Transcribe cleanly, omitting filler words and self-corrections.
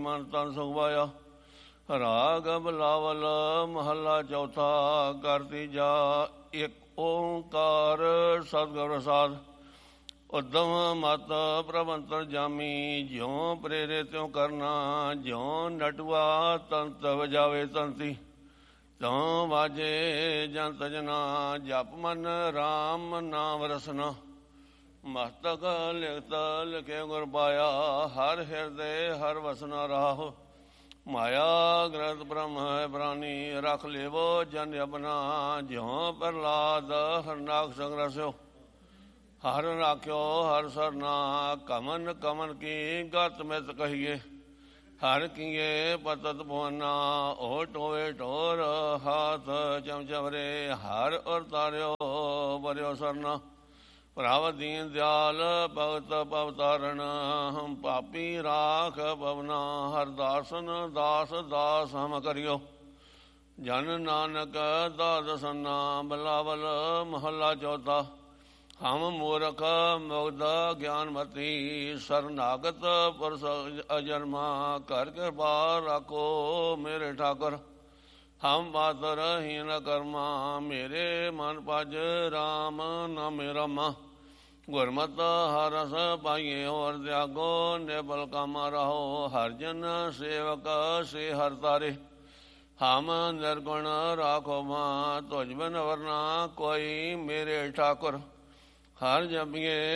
ਮਨ ਤਨ ਸੁਖ ਪਾਇਆ। ਰਾਗ ਬਿਲਾਵਲ ਮਹੱਲਾ ਚੌਥਾ। ਘਰ ਤੀਜਾ। ਇੱਕ ਓਂਕਾਰ ਸਤਿਗੁਰ ਪ੍ਰਸਾਦਿ। ਉਦਮ ਮਤ ਪ੍ਰਭ ਅੰਤਰਜਾਮੀ। ਜਿਉ ਪ੍ਰੇਰੇ ਤਿਉ ਕਰਨਾ। ਜਿਉ ਨਟੁਆ ਤੰਤ ਵਜਾਵੇ ਤੰਤੀ। ਤਿਉ ਵਾਜੇ ਜੰਤ ਜਨਾ। ਜਪ ਮਨ ਰਾਮ ਨਾਮ ਰਸਨਾ। ਮਸਤਕ ਲਿਖਤ ਲਿਖੇ ਗੁਰ ਪਾਇਆ। ਹਰ ਹਿਰਦੇ ਹਰ ਵਸਨਾ ਰਾਹੁ। ਮਾਇਆ ਗ੍ਰੰਥ ਬ੍ਰਹਮ ਹੈ ਪ੍ਰਾਨੀ। ਰਖ ਲੇਵੋ ਜਨ ਆਪਣਾ। ਜਿਉ ਪ੍ਰਹਲਾਦ ਹਰਨਾਕ ਸੰਗ ਰਸਿਓ। ਹਰ ਰਾਖਿਓ ਹਰ ਸਰਨਾ। ਕਮਨ ਕਮਨ ਕੀ ਗਤ ਮਿਤ ਕਹੀਏ। ਹਰ ਕੀਏ ਪਤਤ ਭੁਵਨਾ। ਓਟ ਹੋਵੇ ਢੋਰ ਹਾਥ ਚਮਚਮਰੇ। ਹਰ ਔਰ ਤਾਰਿਓ ਬਰਿਓ ਸਰਨਾ। ਭਰਾਵ ਦੀਨ ਦਿਆਲ ਭਗਤ ਪਵਤਾਰਨ। ਹਮ ਪਾਪੀ ਰਾਖ ਪਵਨਾ। ਹਰ ਦਾਸਨ ਦਾਸ ਦਾਸ ਹਮ ਕਰਿਓ। ਜਨ ਨਾਨਕ ਦਾਸ ਸੰਨਾ। ਬਿਲਾਵਲ ਮਹੱਲਾ ਚੌਥਾ। ਹਮ ਮੂਰਖ ਮੁਗਧ ਗਿਆਨਮਤੀ। ਸਰਨਾਗਤ ਪੁਰਸ ਅਜਨਮਾ। ਕਰ ਕਿਰਪਾ ਰਾਖੋ ਮੇਰੇ ਠਾਕੁਰ। ਹਮ ਮਾਤਰ ਹੀਨ ਕਰਮਾ। ਮੇਰੇ ਮਨ ਭਜ ਰਾਮ ਨਾਮੇ ਰਮਾ। ਗੁਰਮਤਿ ਹਰ ਰਸ ਪਾਈਏ ਹੋਰ ਤਿਆਗੋ। ਨਿਰਬਲ ਕਾਮਾ ਰਹੋ। ਹਰ ਜਨ ਸੇਵਕ ਸੇ ਹਰ ਤਾਰੇ। ਹਮ ਨਿਰਗੁਣ ਰਾਖੋ ਮਾਂ। ਤੁਝ ਬਿਨ ਵਰਨਾ ਕੋਈ ਮੇਰੇ ਠਾਕੁਰ। ਹਰ ਜਪੀਏ